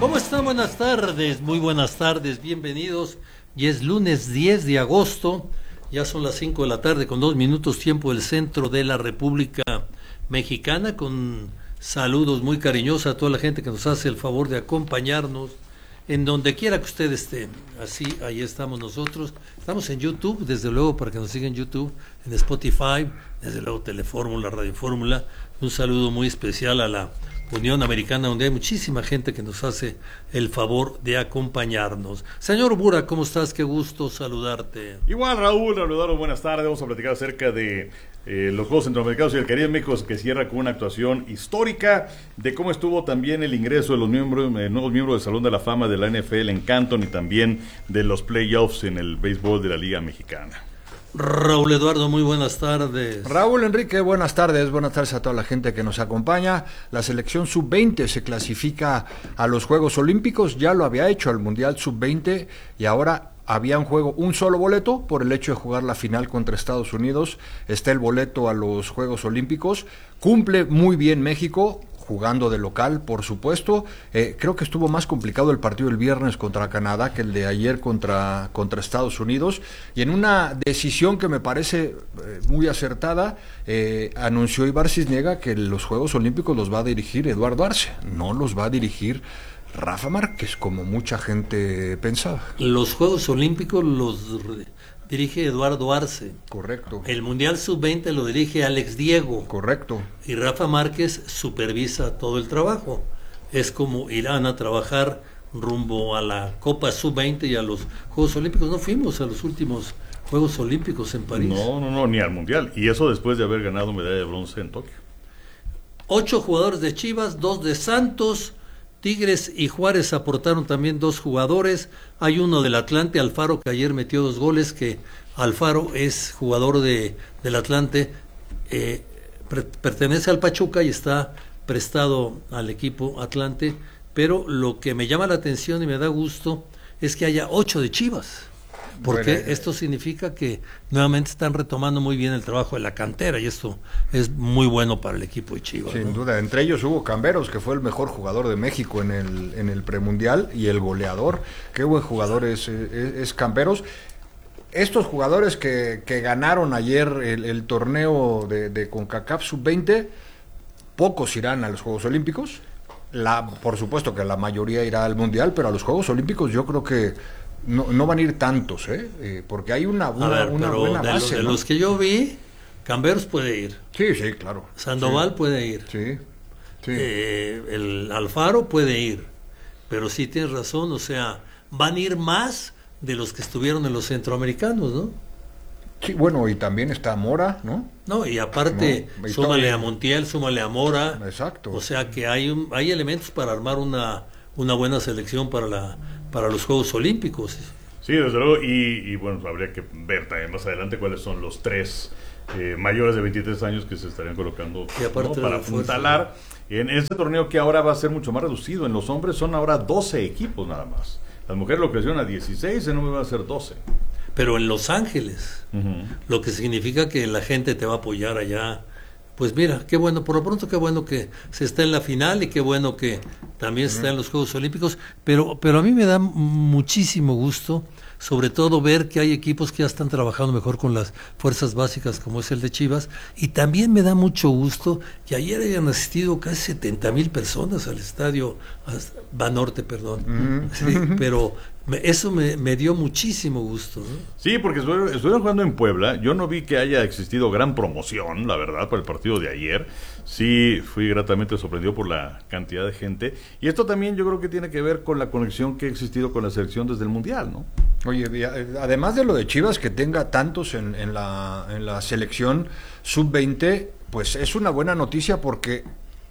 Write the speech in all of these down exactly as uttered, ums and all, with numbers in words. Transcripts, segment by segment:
¿Cómo están? Buenas tardes, muy buenas tardes, bienvenidos. Y es lunes diez de agosto, ya son las cinco de la tarde con dos minutos tiempo del centro de la República Mexicana, con saludos muy cariñosos a toda la gente que nos hace el favor de acompañarnos en donde quiera que usted esté. Así, ahí estamos nosotros. Estamos en YouTube, desde luego, para que nos sigan en YouTube, en Spotify, desde luego Telefórmula, Radio Fórmula. Un saludo muy especial a la Unión Americana, donde hay muchísima gente que nos hace el favor de acompañarnos. Señor Bura, ¿cómo estás? Qué gusto saludarte. Igual, Raúl, Raúl, buenas tardes. Vamos a platicar acerca de eh, los Juegos Centroamericanos y el Caribe México, que cierra con una actuación histórica, de cómo estuvo también el ingreso de los miembros, eh, nuevos miembros del Salón de la Fama de la N F L en Canton y también de los playoffs en el béisbol de la Liga Mexicana. Raúl Eduardo, muy buenas tardes. Raúl Enrique, buenas tardes, buenas tardes a toda la gente que nos acompaña. La selección sub veinte se clasifica a los Juegos Olímpicos, ya lo había hecho al Mundial sub veinte y ahora había un juego, un solo boleto por el hecho de jugar la final contra Estados Unidos. Está el boleto a los Juegos Olímpicos, cumple muy bien México, jugando de local, por supuesto. Eh, creo que estuvo más complicado el partido el viernes contra Canadá que el de ayer contra, contra Estados Unidos. Y en una decisión que me parece eh, muy acertada, eh, anunció Ibar Cisniega que los Juegos Olímpicos los va a dirigir Eduardo Arce, no los va a dirigir Rafa Márquez, como mucha gente pensaba. Los Juegos Olímpicos los dirige Eduardo Arce. Correcto. El Mundial sub veinte lo dirige Alex Diego. Correcto. Y Rafa Márquez supervisa todo el trabajo. Es como irán a trabajar rumbo a la Copa sub veinte y a los Juegos Olímpicos. No fuimos a los últimos Juegos Olímpicos en París. No, no, no, ni al Mundial. Y eso después de haber ganado medalla de bronce en Tokio. Ocho jugadores de Chivas, dos de Santos. Tigres y Juárez aportaron también dos jugadores. Hay uno del Atlante, Alfaro, que ayer metió dos goles, que Alfaro es jugador de, del Atlante, eh, per, pertenece al Pachuca y está prestado al equipo Atlante, pero lo que me llama la atención y me da gusto es que haya ocho de Chivas, porque bueno, esto significa que nuevamente están retomando muy bien el trabajo de la cantera y esto es muy bueno para el equipo de Chivas. Sin ¿no? duda, entre ellos hubo Camberos, que fue el mejor jugador de México en el, en el premundial, y el goleador. Qué buen jugador es, es, es Camberos. Estos jugadores que, que ganaron ayer el, el torneo de, de CONCACAF sub veinte, pocos irán a los Juegos Olímpicos. La, por supuesto que la mayoría irá al Mundial, pero a los Juegos Olímpicos yo creo que no, no van a ir tantos, ¿eh? Eh, porque hay una, una, ver, una buena de base. Lo, de ¿no? los que yo vi, Camberos puede ir. Sí, sí, claro. Sandoval sí. puede ir. Sí, sí. Eh, el Alfaro puede ir. Pero sí tienes razón, o sea, van a ir más de los que estuvieron en los centroamericanos, ¿no? Sí, bueno, y también está Mora, ¿no? No, y aparte, no, y súmale a Montiel, súmale a Mora. Exacto. O sea que hay un, hay elementos para armar una, una buena selección para la para los Juegos Olímpicos. Sí, desde luego, y, y bueno, habría que ver también más adelante cuáles son los tres eh, mayores de veintitrés años que se estarían colocando, ¿no? Para apuntalar en este torneo, que ahora va a ser mucho más reducido. En los hombres son ahora doce equipos nada más. Las mujeres lo crecieron a dieciséis, en hombre van a ser doce. Pero en Los Ángeles, uh-huh. Lo que significa que la gente te va a apoyar allá. Pues mira, qué bueno, por lo pronto qué bueno que se está en la final y qué bueno que también se está en los Juegos Olímpicos, pero, pero a mí me da muchísimo gusto, sobre todo ver que hay equipos que ya están trabajando mejor con las fuerzas básicas, como es el de Chivas, y también me da mucho gusto que ayer hayan asistido casi setenta mil personas al estadio Banorte, perdón, uh-huh. Sí, pero me, eso me, me dio muchísimo gusto, ¿no? Sí, porque estuvieron jugando en Puebla. Yo no vi que haya existido gran promoción, la verdad, para el partido de ayer. Sí, fui gratamente sorprendido por la cantidad de gente. Y esto también yo creo que tiene que ver con la conexión que ha existido con la selección desde el Mundial, ¿no? Oye, además de lo de Chivas, que tenga tantos en, en, la, en la selección sub veinte, pues es una buena noticia, porque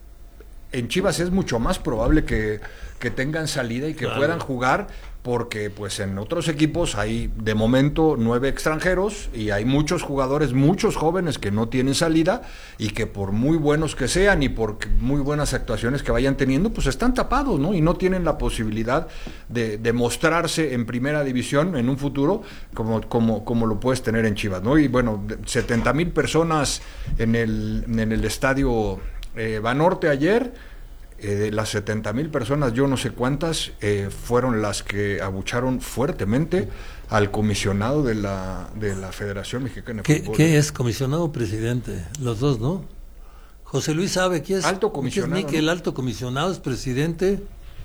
en Chivas es mucho más probable que, que tengan salida y que claro. puedan jugar, porque pues en otros equipos hay de momento nueve extranjeros y hay muchos jugadores, muchos jóvenes que no tienen salida y que por muy buenos que sean y por muy buenas actuaciones que vayan teniendo, pues están tapados, ¿no? Y no tienen la posibilidad de, de mostrarse en primera división en un futuro como, como, como lo puedes tener en Chivas, ¿no? Y bueno, setenta mil personas en el, en el estadio eh, Banorte ayer. Eh, de las setenta mil personas, yo no sé cuántas, eh, fueron las que abucharon fuertemente al comisionado de la, de la Federación Mexicana de ¿Qué, Fútbol. ¿Qué es comisionado o presidente? Los dos, ¿no? José Luis sabe qué es. Alto comisionado. ¿Qué es, Miki, el alto comisionado? ¿Es presidente?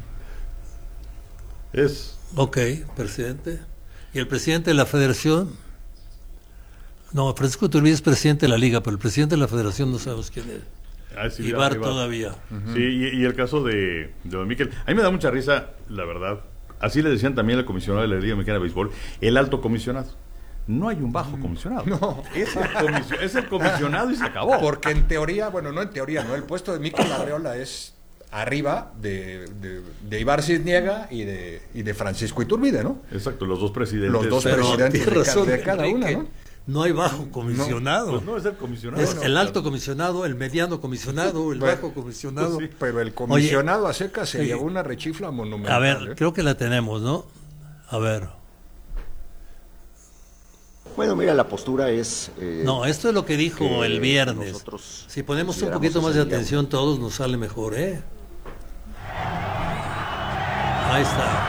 Es. Ok, presidente. ¿Y el presidente de la Federación? No, Francisco Iturbide es presidente de la Liga, pero el presidente de la Federación no sabemos quién es. Ah, sí, Ibar, Ibar todavía. Uh-huh. Sí, y, y el caso de, de Don Miquel. A mí me da mucha risa, la verdad. Así le decían también al comisionado de la Liga Mexicana de Béisbol, el alto comisionado. No hay un bajo comisionado. No. Es el, comisio, es el comisionado y se acabó. Porque en teoría, bueno, no en teoría, no, el puesto de Miquel Arriola es arriba de, de, de Ibar Cisniega y de, y de Francisco Iturbide, ¿no? Exacto, los dos presidentes. Los dos Pero presidentes de, razón, de cada una, ¿no? No hay bajo comisionado. No, pues no es el comisionado. Es no, el claro. alto comisionado, el mediano comisionado, el Pero- bajo comisionado. pues sí. Pero el comisionado Oye, a secas se sí. llevó una rechifla monumental. A ver, ¿eh? creo que la tenemos, ¿no? A ver. Bueno, mira, la postura es... eh, No, esto es lo que dijo que el viernes. nosotros Si ponemos un tuviéramos poquito más esa de línea. atención todos, nos sale mejor, ¿eh? Ahí está.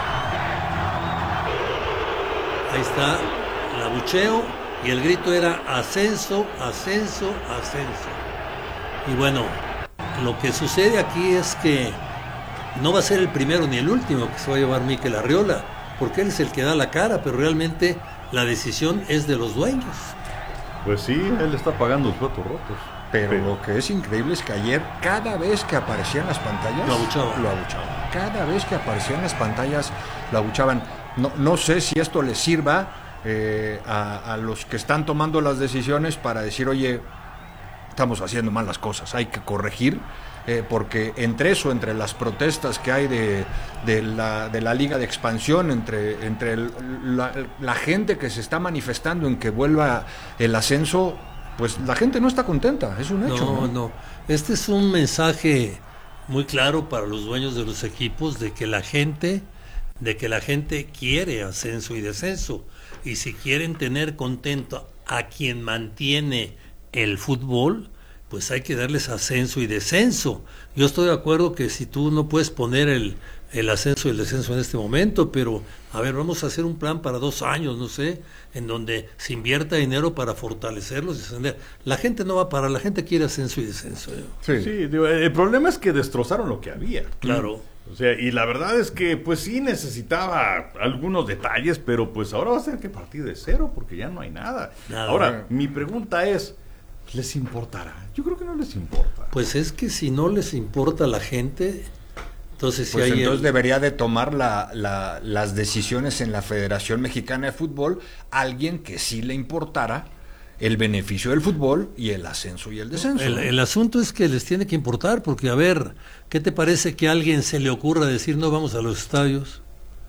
Ahí está el abucheo y el grito era ascenso, ascenso, ascenso. Y bueno, lo que sucede aquí es que no va a ser el primero ni el último que se va a llevar Miquel Arriola, porque él es el que da la cara, pero realmente la decisión es de los dueños. Pues sí, él está pagando los platos rotos. Pero Pero- lo que es increíble es que ayer, cada vez que aparecían las pantallas, Lo abuchaban. Lo abuchaban. Cada vez que aparecían las pantallas, lo abuchaban. No, no sé si esto les sirva eh, a, a los que están tomando las decisiones para decir, oye, estamos haciendo mal las cosas, hay que corregir, eh, porque entre eso, entre las protestas que hay de, de, la, de la Liga de Expansión, entre, entre el- la, la gente que se está manifestando en que vuelva el ascenso, pues la gente no está contenta, es un hecho. No, no. Este es un mensaje muy claro para los dueños de los equipos de que la gente, de que la gente quiere ascenso y descenso. Y si quieren tener contento a quien mantiene el fútbol, pues hay que darles ascenso y descenso. Yo estoy de acuerdo que si tú no puedes poner el, el ascenso y el descenso en este momento, pero a ver, vamos a hacer un plan para dos años, no sé, en donde se invierta dinero para fortalecerlos y ascender. La gente no va a parar, la gente quiere ascenso y descenso. ¿eh? Sí. Sí, digo, el problema es que destrozaron lo que había. Claro. O sea, y la verdad es que pues sí necesitaba algunos detalles, pero pues ahora va a tener que partir de cero porque ya no hay nada. Nada. Ahora, mi pregunta es, ¿les importará? Yo creo que no les importa. Pues es que si no les importa a la gente, entonces si Pues hay entonces el- debería de tomar la, la- las decisiones en la Federación Mexicana de Fútbol alguien que sí le importara el beneficio del fútbol y el ascenso y el descenso. el, ¿no? el asunto es que les tiene que importar, porque a ver, ¿qué te parece que a alguien se le ocurra decir no vamos a los estadios?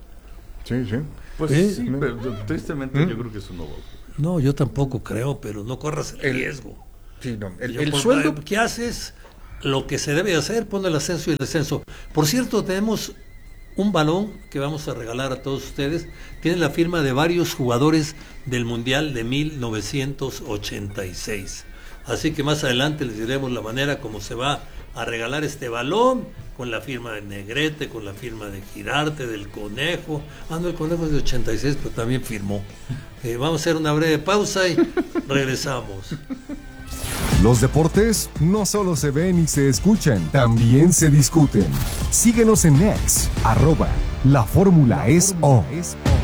Sí, sí. Pues ¿Eh? sí, pero tristemente yo creo que eso no va a ocurrir. No, yo tampoco creo, pero no corras el El- riesgo. Sí, no. El, Yo el por- sueldo... ¿Qué haces? Lo que se debe hacer, pon el ascenso y el descenso. Por cierto, tenemos un balón que vamos a regalar a todos ustedes. Tiene la firma de varios jugadores del Mundial de mil novecientos ochenta y seis. Así que más adelante les diremos la manera como se va a regalar este balón, con la firma de Negrete, con la firma de Girarte, del Conejo. Ah, no, el Conejo es de ochenta y seis, pero también firmó. Eh, vamos a hacer una breve pausa y regresamos. Los deportes no solo se ven y se escuchan, también se discuten. Síguenos en X, arroba, la fórmula es O.